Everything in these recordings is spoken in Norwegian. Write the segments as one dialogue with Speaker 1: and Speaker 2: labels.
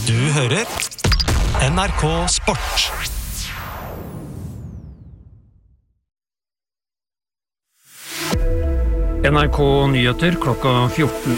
Speaker 1: Du hører NRK Sport.
Speaker 2: NRK Nyheter klokka 14.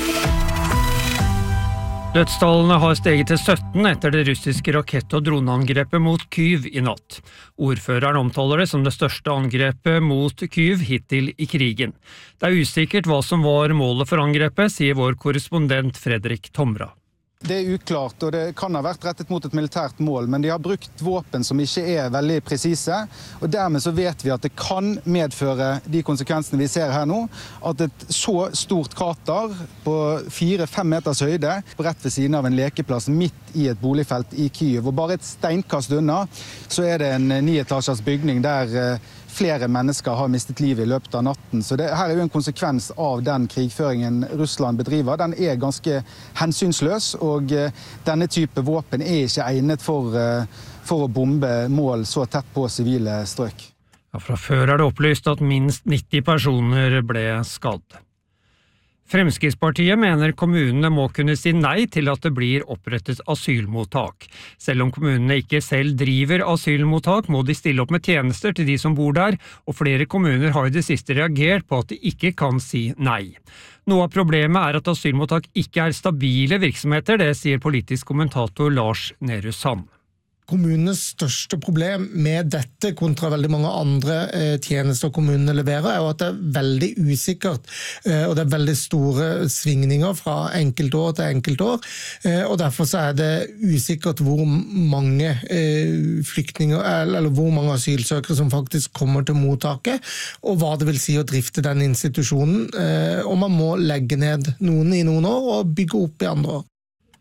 Speaker 2: Dødstallene har steget til 17 etter det russiske rakett- og droneangrepet mot Kyiv i natt. Ordføreren omtaler det som det største angrepet mot Kyiv hittil i krigen. Det er usikkert hva som var målet for angrepet, sier vår korrespondent Fredrik Tomra.
Speaker 3: Det er uklart, og det kan ha vært rettet mot et militært mål, men de har brukt våpen som ikke er veldig presise, og dermed så vet vi at det kan medføre de konsekvensene vi ser her nå, at et så stort krater på 4-5 meters høyde, rett ved siden av en lekeplass midt i et boligfelt i Kyiv, og bare et steinkast unna, så er det en 9-etasjers bygning der flere mennesker har mistet livet i løpet av natten. Så her er jo en konsekvens av den krigføringen Russland bedriver. Den er ganske hensynsløs, og denne type våpen er ikke egnet for å bombe mål så tett på sivile strøk.
Speaker 2: Ja, fra før er det opplyst at minst 90 personer ble skadd. Fremskrittspartiet mener kommunene må kunne si nei til at det blir opprettet asylmottak. Selv om kommunene ikke selv driver asylmottak, må de stille opp med tjenester til de som bor der, og flere kommuner har i det siste reagert på at de ikke kan si nei. Noe av problemet er at asylmottak ikke er stabile virksomheter, det sier politisk kommentator Lars Nehru Sand.
Speaker 4: Kommunenes største problem med dette kontra veldig mange andre tjenester kommunene leverer er jo at det er veldig usikkert, og det er veldig store svingninger fra enkeltår til enkeltår, og derfor så er det usikkert hvor mange flyktninger eller hvor mange asylsøkere som faktisk kommer til mottaket, og hva det vil si å drifte den institusjonen, og man må legge ned noen i noen år og bygge opp i andre år.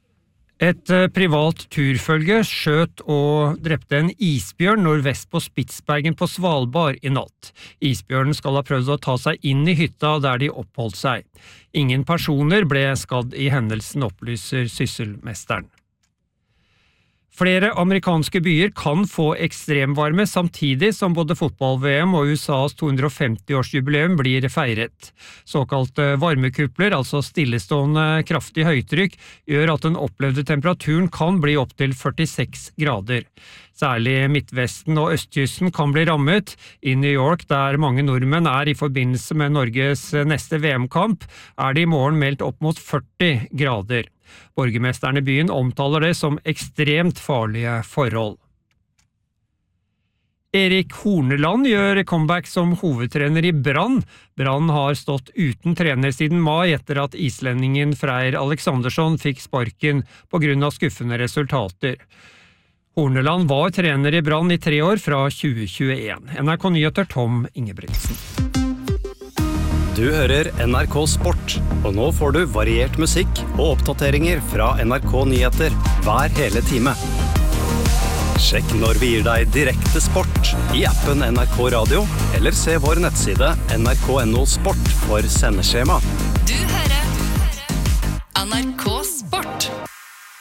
Speaker 2: Et privat turfølge skjøt og drepte en isbjørn nordvest på Spitsbergen på Svalbard i natt. Isbjørnen skal ha prøvd å ta seg inn i hytta der de oppholdt seg. Ingen personer ble skadd i hendelsen, opplyser sysselmesteren. Flere amerikanske byer kan få ekstremvarme samtidig som både fotball-VM og USAs 250-årsjubileum blir feiret. Såkalte varmekupler, altså stillestående kraftig høytrykk, gjør at den opplevde temperaturen kan bli opp til 46 grader. Særlig Midtvesten og Østkysten kan bli rammet. I New York, der mange nordmenn er i forbindelse med Norges neste VM-kamp, er det i morgen meldt opp mot 40 grader. Borgermesteren i byen omtaler det som ekstremt farlige forhold. Erik Horneland gjør comeback som hovedtrener i Brann. Brann har stått uten trener siden mai etter at islendingen Freyr Alexandersson fikk sparken på grunn av skuffende resultater. Horneland var trener i Brann i 3 år fra 2021. NRK Nyheter Tom Ingebrigtsen.
Speaker 1: Du hører NRK Sport, og nå får du variert musikk og oppdateringer fra NRK Nyheter hver hele time. Sjekk når vi gir deg direkte sport i appen NRK Radio, eller se vår nettside nrk.no sport for sendeskjema.
Speaker 5: Du hører NRK Sport.